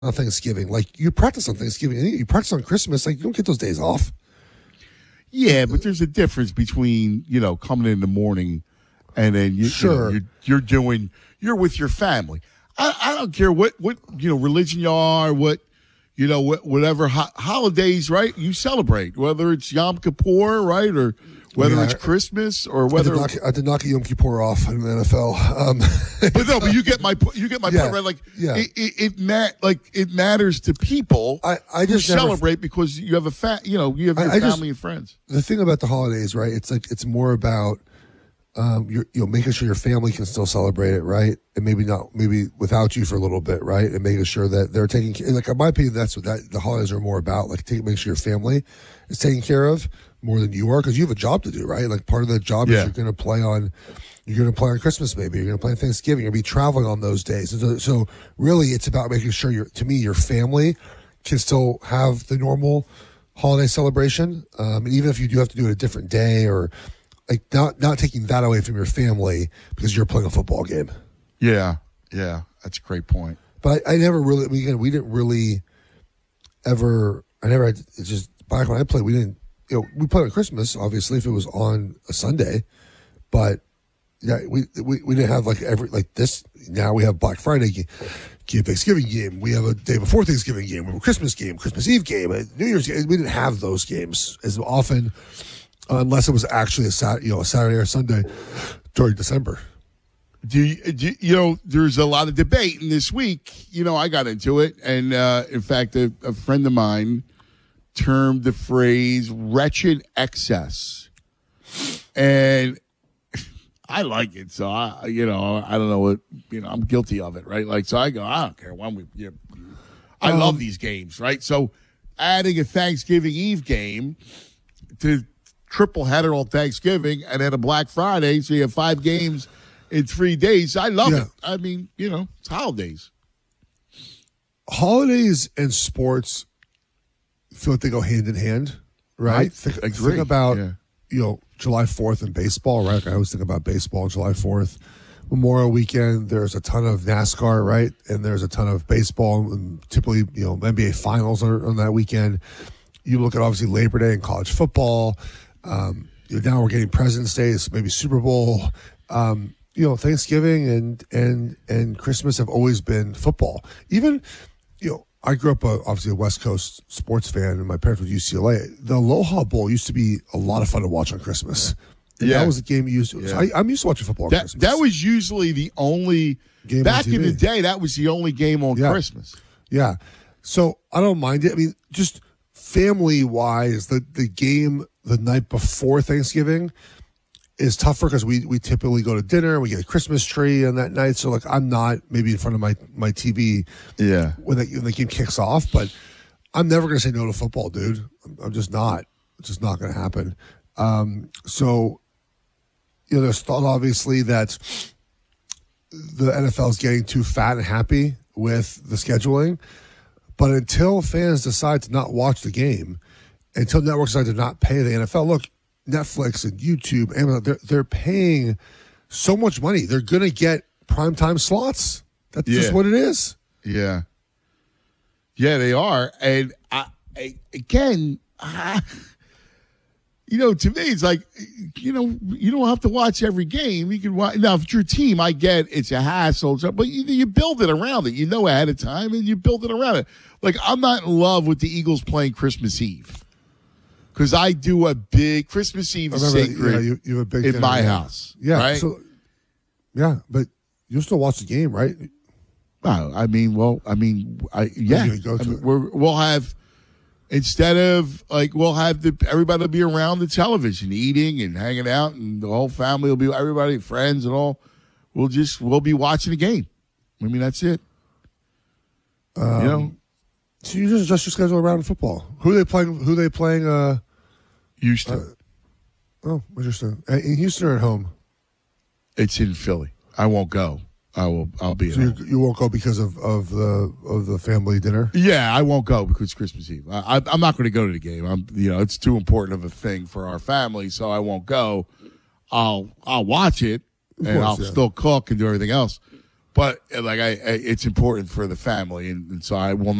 on Thanksgiving. Like, you practice on Thanksgiving, and you practice on Christmas. Like, you don't get those days off. Yeah, but there's a difference between, coming in the morning and then you're with your family. I don't care what religion you are, whatever holidays, right? You celebrate, whether it's Yom Kippur, right, or whether it's Christmas or whether I did not get Yom Kippur off in the NFL. But you get my point, right? Like it matters to people. I just celebrate because you have you have your family and friends. The thing about the holidays, right? It's more about making sure your family can still celebrate it, right? And maybe without you for a little bit, right? And making sure that they're taking care. Like, in my opinion, that's what the holidays are more about. Like, making sure your family is taken care of more than you are, because you have a job to do, right? Like, part of the job is you're going to play on Christmas, maybe you're going to play on Thanksgiving, you're going to be traveling on those days. And so really, it's about making sure your family can still have the normal holiday celebration, and even if you do have to do it a different day, or like not taking that away from your family because you're playing a football game. Yeah, that's a great point. But I never really, we didn't really ever. It's just back when I played, we didn't. We played on Christmas, obviously, if it was on a Sunday, but yeah, we didn't have this. Now we have Black Friday game, Thanksgiving game. We have a day before Thanksgiving game. We have a Christmas game, Christmas Eve game, New Year's game. We didn't have those games as often, unless it was actually a Saturday or Sunday during December. There's a lot of debate, and this week, I got into it, and in fact, a friend of mine termed the phrase "wretched excess," and I like it. So I don't know what I'm guilty of it, right? Like, so I go, I don't care when I love these games, right? So adding a Thanksgiving Eve game to triple header on Thanksgiving and then a Black Friday, so you have 5 games in 3 days. I love it. I mean, it's holidays. Holidays and sports feel like they go hand in hand, right? Think about July 4th and baseball, right? Like, I always think about baseball on July 4th. Memorial Weekend, there's a ton of NASCAR, right? And there's a ton of baseball, and typically, NBA Finals are on that weekend. You look at, obviously, Labor Day and college football. Now we're getting President's Day, maybe Super Bowl. Thanksgiving and Christmas have always been football. Even, I grew up obviously a West Coast sports fan, and my parents were UCLA. The Aloha Bowl used to be a lot of fun to watch on Christmas. And that was a game you used to. So I'm used to watching football on Christmas. That was usually the only game back in the day. That was the only game on Christmas. Yeah, so I don't mind it. I mean, just family wise, the game the night before Thanksgiving is tougher because we typically go to dinner, we get a Christmas tree on that night. So, like, I'm not maybe in front of my TV when the game kicks off, but I'm never going to say no to football, dude. I'm just not. It's just not going to happen. There's thought, obviously, that the NFL is getting too fat and happy with the scheduling. But until fans decide to not watch the game, until networks decide to not pay the NFL, look, Netflix and YouTube, Amazon, they're paying so much money. They're going to get primetime slots. That's just what it is. Yeah. Yeah, they are. And again, to me, it's like, you don't have to watch every game. You can watch. Now, if it's your team, I get it's a hassle, but you build it around it. Ahead of time, and you build it around it. Like, I'm not in love with the Eagles playing Christmas Eve. Because I do a big Christmas Eve is sacred you have a big in my house. Yeah. Right? So, but you'll still watch the game, right? We'll have everybody will be around the television eating and hanging out, and the whole family will be, everybody, friends and all. We'll be watching the game. I mean, that's it. So you just adjust your schedule around football. Who are they playing? Houston. Interesting. In Houston or at home? It's in Philly. I won't go. I'll be. So you won't go because of the family dinner? Yeah, I won't go because it's Christmas Eve. I'm not going to go to the game. It's too important of a thing for our family, so I won't go. I'll watch it, and I'll still cook and do everything else. But like it's important for the family, and so I will